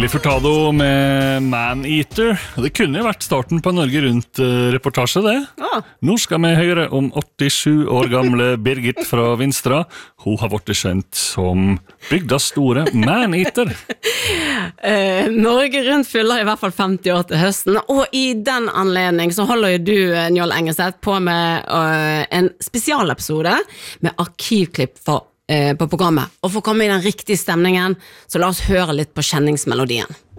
Furtado med Man-Eater. Det kunne jo vært starten på Norge Rundt-reportasje, det. Ja. Nå skal vi høre om 87 år gamle Birgit fra Vinstra. Hun har vært kjent som bygdas store Man-Eater. Norge Rundt fyller i hvert fall 50 år til høsten, og i den anledning så holder jo du, Njål Engeseth, på med en spesialepisode med arkivklipp på programmet. Og for å komme i den riktige stemningen, så la oss høre litt på kjenningsmelodien.